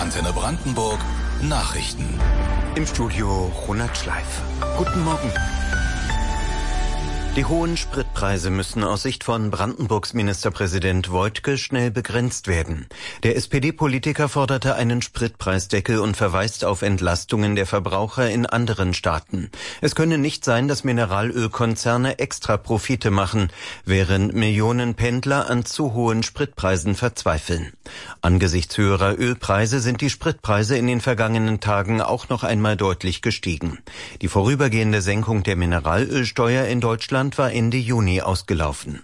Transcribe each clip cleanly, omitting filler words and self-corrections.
Antenne Brandenburg Nachrichten. Im Studio Ronald Schleif. Guten Morgen. Die hohen Spritpreise müssen aus Sicht von Brandenburgs Ministerpräsident Woidke schnell begrenzt werden. Der SPD-Politiker forderte einen Spritpreisdeckel und verweist auf Entlastungen der Verbraucher in anderen Staaten. Es könne nicht sein, dass Mineralölkonzerne extra Profite machen, während Millionen Pendler an zu hohen Spritpreisen verzweifeln. Angesichts höherer Ölpreise sind die Spritpreise in den vergangenen Tagen auch noch einmal deutlich gestiegen. Die vorübergehende Senkung der Mineralölsteuer in Deutschland war Ende Juni ausgelaufen.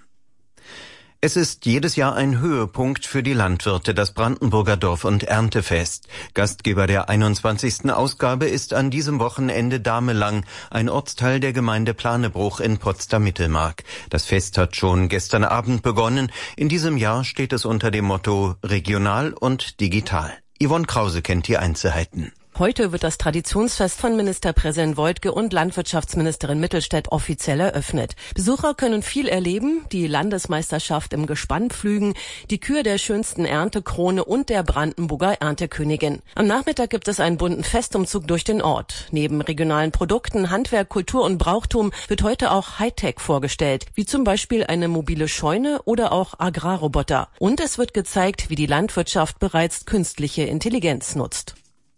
Es ist jedes Jahr ein Höhepunkt für die Landwirte, das Brandenburger Dorf- und Erntefest. Gastgeber der 21. Ausgabe ist an diesem Wochenende Damelang, ein Ortsteil der Gemeinde Planebruch in Potsdam-Mittelmark. Das Fest hat schon gestern Abend begonnen. In diesem Jahr steht es unter dem Motto regional und digital. Yvonne Krause kennt die Einzelheiten. Heute wird das Traditionsfest von Ministerpräsident Woidke und Landwirtschaftsministerin Mittelstädt offiziell eröffnet. Besucher können viel erleben, die Landesmeisterschaft im Gespannpflügen, die Kür der schönsten Erntekrone und der Brandenburger Erntekönigin. Am Nachmittag gibt es einen bunten Festumzug durch den Ort. Neben regionalen Produkten, Handwerk, Kultur und Brauchtum wird heute auch Hightech vorgestellt, wie zum Beispiel eine mobile Scheune oder auch Agrarroboter. Und es wird gezeigt, wie die Landwirtschaft bereits künstliche Intelligenz nutzt.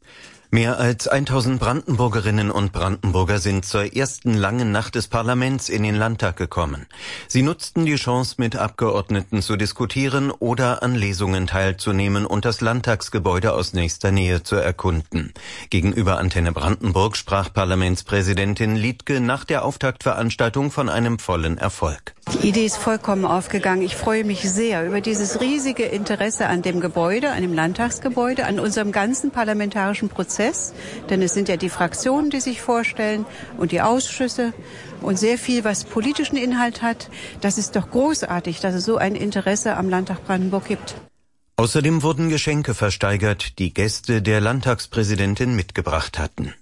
Mehr als 1000 Brandenburgerinnen und Brandenburger sind zur ersten langen Nacht des Parlaments in den Landtag gekommen. Sie nutzten die Chance, mit Abgeordneten zu diskutieren oder an Lesungen teilzunehmen und das Landtagsgebäude aus nächster Nähe zu erkunden. Gegenüber Antenne Brandenburg sprach Parlamentspräsidentin Liedtke nach der Auftaktveranstaltung von einem vollen Erfolg. Die Idee ist vollkommen aufgegangen. Ich freue mich sehr über dieses riesige Interesse an dem Gebäude, an dem Landtagsgebäude, an unserem ganzen parlamentarischen Prozess. Denn es sind ja die Fraktionen, die sich vorstellen und die Ausschüsse und sehr viel, was politischen Inhalt hat. Das ist doch großartig, dass es so ein Interesse am Landtag Brandenburg gibt. Außerdem wurden Geschenke versteigert, die Gäste der Landtagspräsidentin mitgebracht hatten.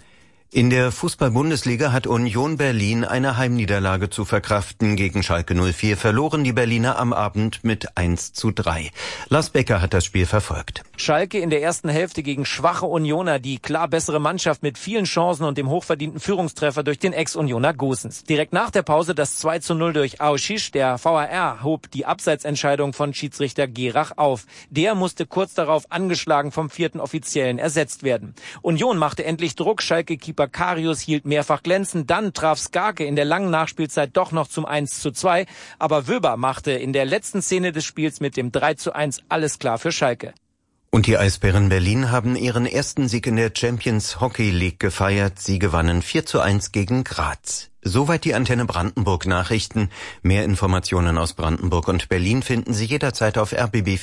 In der Fußball-Bundesliga hat Union Berlin eine Heimniederlage zu verkraften. Gegen Schalke 04 verloren die Berliner am Abend mit 1:3. Lars Becker hat das Spiel verfolgt. Schalke in der ersten Hälfte gegen schwache Unioner, die klar bessere Mannschaft mit vielen Chancen und dem hochverdienten Führungstreffer durch den Ex-Unioner Gosens. Direkt nach der Pause das 2:0 durch Auschis. Der VAR hob die Abseitsentscheidung von Schiedsrichter Gerach auf. Der musste kurz darauf angeschlagen vom 4. Offiziellen ersetzt werden. Union machte endlich Druck. Schalke-Keeper Karius hielt mehrfach glänzend. Dann traf Skarke in der langen Nachspielzeit doch noch zum 1:2. Aber Wöber machte in der letzten Szene des Spiels mit dem 3:1 alles klar für Schalke. Und die Eisbären Berlin haben ihren ersten Sieg in der Champions Hockey League gefeiert. Sie gewannen 4:1 gegen Graz. Soweit die Antenne Brandenburg Nachrichten. Mehr Informationen aus Brandenburg und Berlin finden Sie jederzeit auf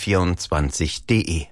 rbb24.de.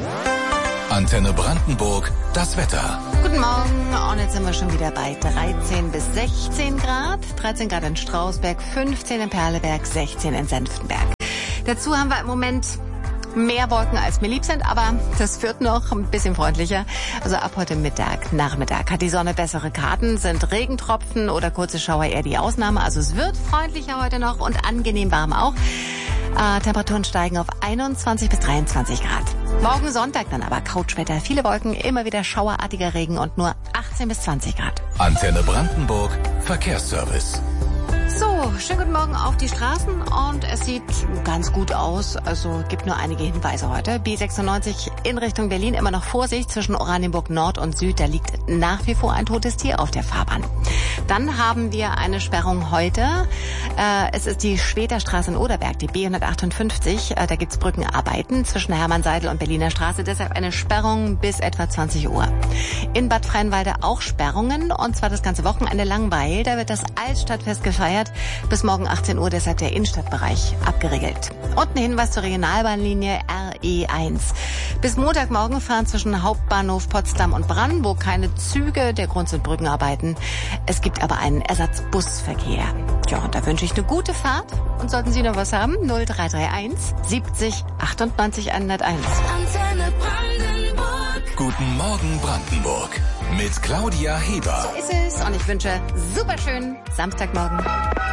Antenne Brandenburg, das Wetter. Guten Morgen, und jetzt sind wir schon wieder bei 13 bis 16 Grad. 13 Grad in Strausberg, 15 in Perleberg, 16 in Senftenberg. Dazu haben wir im Moment mehr Wolken, als mir lieb sind, aber das wird noch ein bisschen freundlicher. Also ab heute Nachmittag hat die Sonne bessere Karten, sind Regentropfen oder kurze Schauer eher die Ausnahme. Also es wird freundlicher heute noch und angenehm warm auch. Temperaturen steigen auf 21 bis 23 Grad. Morgen Sonntag dann aber Couchwetter. Viele Wolken, immer wieder schauerartiger Regen und nur 18 bis 20 Grad. Antenne Brandenburg, Verkehrsservice. So, schönen guten Morgen auf die Straßen und es sieht ganz gut aus. Also gibt nur einige Hinweise heute. B96 in Richtung Berlin, immer noch Vorsicht zwischen Oranienburg Nord und Süd. Da liegt nach wie vor ein totes Tier auf der Fahrbahn. Dann haben wir eine Sperrung heute. Es ist die Schwederstraße in Oderberg, die B158. Da gibt's Brückenarbeiten zwischen Hermannseidel und Berliner Straße. Deshalb eine Sperrung bis etwa 20 Uhr. In Bad Freienwalde auch Sperrungen und zwar das ganze Wochenende lang, weil da wird das Altstadtfest gefeiert. Bis morgen 18 Uhr, deshalb der Innenstadtbereich abgeriegelt. Und ein Hinweis zur Regionalbahnlinie RE1. Bis Montagmorgen fahren zwischen Hauptbahnhof Potsdam und Brandenburg keine Züge. Der Grund sind Brückenarbeiten. Es gibt aber einen Ersatzbusverkehr. Ja, und da wünsche ich eine gute Fahrt. Und sollten Sie noch was haben, 0331 70 98 101. Antenne Brandenburg. Guten Morgen Brandenburg. Mit Claudia Heber. So ist es. Und ich wünsche super schönen Samstagmorgen.